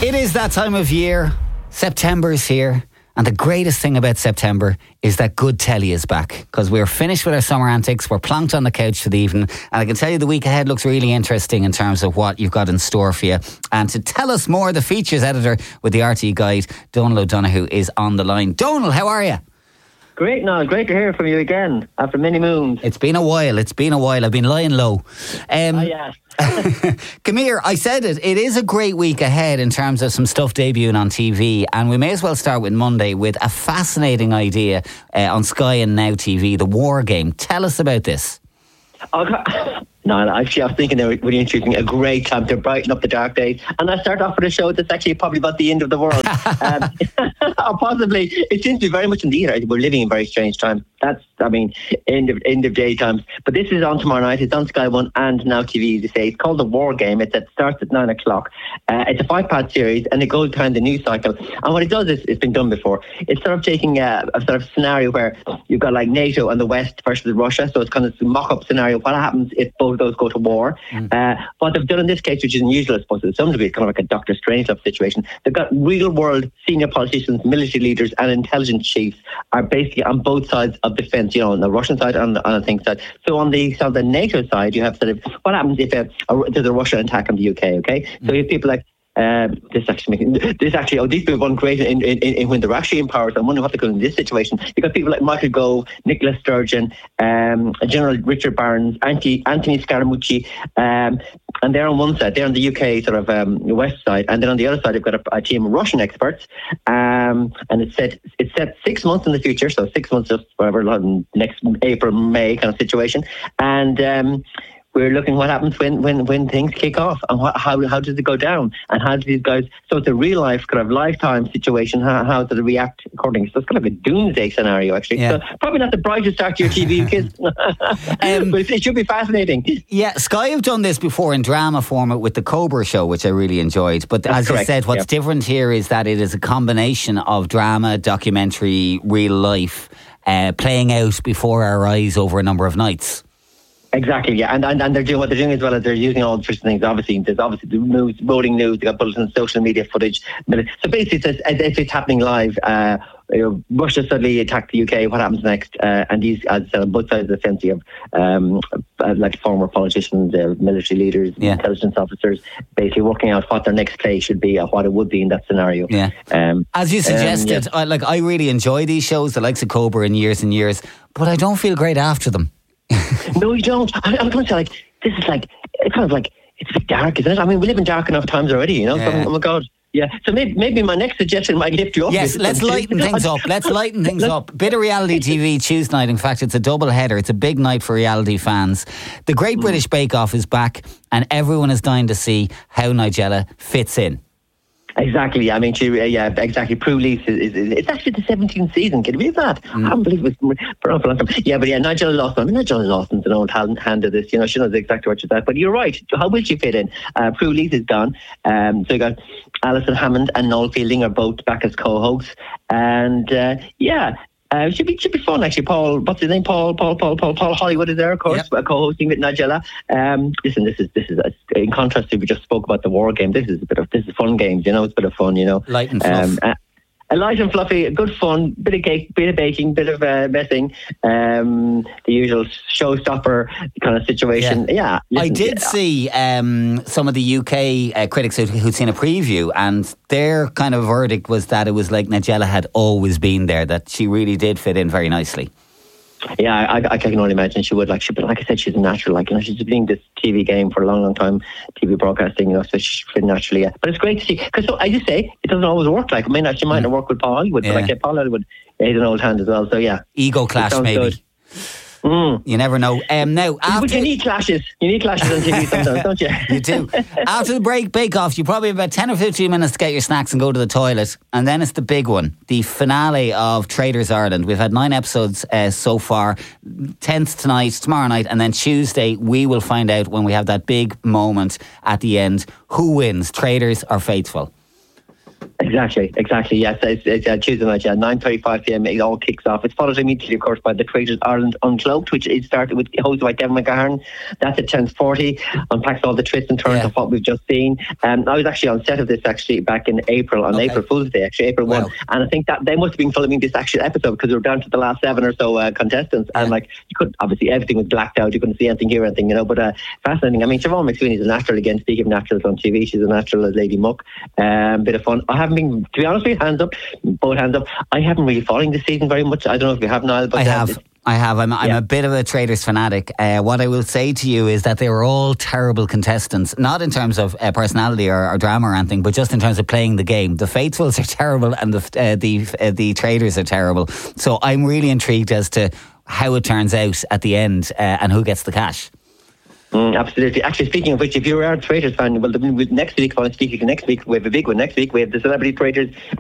It is that time of year. September's here. And the greatest thing about September is that Good Telly is back, because we're finished with our summer antics. We're plonked on the couch for the evening. And I can tell you the week ahead looks really interesting in terms of what you've got in store for you. And to tell us more, the features editor with the RTÉ Guide, Donal O'Donoghue, is on the line. Donal, how are you? Great, Niall. Great to hear from you again after many moons. It's been a while. I've been lying low. Yeah. Come here, I said it. It is a great week ahead in terms of some stuff debuting on TV, and we may as well start with Monday with a fascinating idea on Sky and Now TV, the War Game. Tell us about this. No, actually, I was thinking they were really introducing a great time to brighten up the dark days. And I start off with a show that's actually probably about the end of the world. Or possibly, it seems to be very much in the air. We're living in very strange times. End of day times. But this is on tomorrow night. It's on Sky One and Now TV, as you say. It's called The War Game. It starts at 9 o'clock. It's a 5-part series, and it goes behind the news cycle. And what it does is, it's been done before. It's sort of taking a sort of scenario where you've got like NATO and the West versus Russia. So it's kind of a mock-up scenario. What happens if both of those go to war? What they've done in this case, which is unusual, I suppose, to some degree, it's kind of like a Dr. Strangelove situation. They've got real-world senior politicians, military leaders, and intelligence chiefs are basically on both sides of the fence. You know, on the Russian side and on the thing side. So on the NATO side, you have sort of what happens if there's a Russian attack on the UK. Okay, so you have people like these people weren't great in when they're actually in power. So I'm wondering what they're going in this situation. You've got people like Michael Gove, Nicola Sturgeon, General Richard Barnes, Anthony Scaramucci, and they're on one side. They're on the UK sort of west side, and then on the other side, they've got a team of Russian experts. And it's set 6 months in the future, so 6 months, just whatever, next April, May kind of situation, and. We're looking what happens when things kick off, and how does it go down, and how do these guys? So it's a real life kind of lifetime situation. How do they react accordingly? So it's kind of a doomsday scenario, actually. Yeah. So probably not the brightest start to your TV, kids, but it should be fascinating. Yeah, Sky have done this before in drama format with the Cobra Show, which I really enjoyed. But That's as correct. you said, what's different here is that it is a combination of drama, documentary, real life, playing out before our eyes over a number of nights. Exactly, yeah, and they're doing what they're doing as well as they're using all sorts of things. Obviously, there's the news, voting news. They got bulletins, social media footage. So basically, it's as if it's happening live. Russia suddenly attacked the UK. What happens next? And these, as I said, on both sides of the fence, you have like former politicians, military leaders, intelligence officers, basically working out what their next play should be or what it would be in that scenario. Yeah. As you suggested, I really enjoy these shows, the likes of Cobra, in years and years, but I don't feel great after them. No, you don't. I'm going to say, this is it's kind of it's a bit dark, isn't it? I mean, we live in dark enough times already, you know? Yeah. So, oh my God. Yeah, so maybe my next suggestion might lift you up. Yes, let's lighten things up. Bit of reality TV Tuesday night. In fact, it's a double header. It's a big night for reality fans. The Great British Bake Off is back, and everyone is dying to see how Nigella fits in. Exactly. I mean, exactly. Prue Leith it's actually the 17th season. Can you believe that? I can't believe it was for a long time. Yeah, but Nigella Lawson. I mean, Nigella Lawson's an old hand of this. You know, she knows exactly what she's at. But you're right. How will she fit in? Prue Leith is gone. So you got Alison Hammond and Noel Fielding are both back as co-hosts. And it should be fun, actually. Paul, what's his name? Paul Hollywood is there, of course, co-hosting with Nigella. Listen, this is in contrast to we just spoke about the War Game. This is fun games, you know. It's a bit of fun, you know. Light and fluff. Light and fluffy, good fun, bit of cake, bit of baking, bit of messing, the usual showstopper kind of situation. Yeah, listen, I did see some of the UK critics who'd seen a preview, and their kind of verdict was that it was like Nigella had always been there, that she really did fit in very nicely. Yeah, I can only imagine she would. But like I said, she's a natural. She's been doing this TV game for a long, long time, TV broadcasting. You know, so she's fit naturally. Yeah. But it's great to see, because I just say it doesn't always work. She might not work with Paul Hollywood, but Paul Hollywood, he's an old hand as well. So yeah, ego clash maybe. Good. You never know. Now, but you need clashes. You need clashes on TV sometimes, don't you? You do. After the Bake Off, you probably have about 10 or 15 minutes to get your snacks and go to the toilet. And then it's the big one, the finale of Traders Ireland. We've had 9 episodes so far. 10th tonight, tomorrow night, and then Tuesday we will find out, when we have that big moment at the end, who wins, Traders or Faithful. Exactly. Yes, it's Tuesday night. 9:35 p.m. It all kicks off. It's followed immediately, of course, by the Traitors Ireland Uncloaked, which is started with hosted by Kevin McGahern. That's at 10:40. Unpacks all the twists and turns of what we've just seen. I was actually on set of this back in April, on April Fool's Day, April 1, and I think that they must have been filming this actual episode because we were down to the last 7 or so contestants, and you couldn't, obviously everything was blacked out. You couldn't see anything, hear anything, but fascinating. I mean, Siobhan McSweeney's a natural again. Speaking of naturals on TV, she's a natural as Lady Muck. Bit of fun. I haven't been, to be honest with you, both hands up. I haven't really following this season very much. I don't know if you have, Niall, but I have. I'm a bit of a Traitors fanatic. What I will say to you is that they were all terrible contestants, not in terms of personality or drama or anything, but just in terms of playing the game. The Faithfuls are terrible, and the Traitors are terrible. So I'm really intrigued as to how it turns out at the end and who gets the cash. Absolutely. Actually, speaking of which, if you're a Traitors fan, well, next week, we have a big one next week. We have the Celebrity Traitors